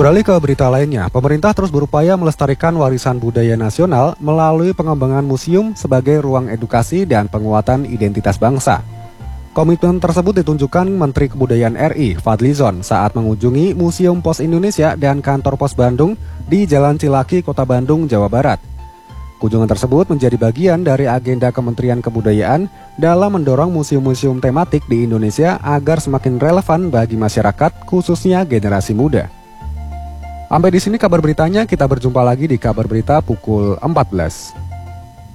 Beralih ke berita lainnya, pemerintah terus berupaya melestarikan warisan budaya nasional melalui pengembangan museum sebagai ruang edukasi dan penguatan identitas bangsa. Komitmen tersebut ditunjukkan Menteri Kebudayaan RI, Fadlizon, saat mengunjungi Museum Pos Indonesia dan Kantor Pos Bandung di Jalan Cilaki, Kota Bandung, Jawa Barat. Kunjungan tersebut menjadi bagian dari agenda Kementerian Kebudayaan dalam mendorong museum-museum tematik di Indonesia agar semakin relevan bagi masyarakat, khususnya generasi muda. Sampai di sini kabar beritanya, kita berjumpa lagi di kabar berita pukul 14.